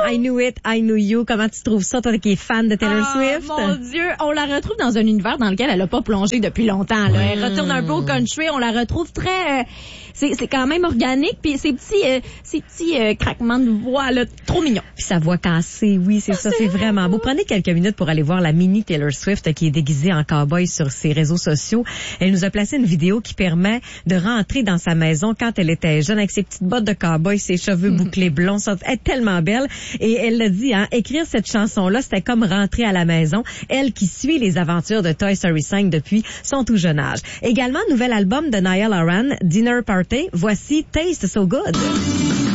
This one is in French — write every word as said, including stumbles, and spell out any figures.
I Knew It, I Knew You. Comment tu trouves ça, toi qui es fan de Taylor oh, Swift? Mon Dieu, on la retrouve dans un univers dans lequel elle a pas plongé depuis longtemps. Là. Elle retourne un peu au country, on la retrouve très... Euh, c'est, c'est quand même organique, puis ces petits, euh, ces petits euh, craquements de voix, là, trop mignons. Puis sa voix cassée, oui, c'est ça, c'est vraiment beau. Prenez quelques minutes pour aller voir la mini Taylor Swift qui est déguisée en cowboy sur ses réseaux sociaux. Elle nous a placé une vidéo qui permet de rentrer dans sa maison quand elle était jeune avec ses petites bottes de cowboy, ses cheveux bouclés blonds. Elle est tellement belle. Et elle l'a dit, hein, écrire cette chanson-là, c'était comme rentrer à la maison. Elle qui suit les aventures de Toy Story cinq depuis son tout jeune âge. Également, nouvel album de Niall Horan, Dinner Party. Voici Taste So Good.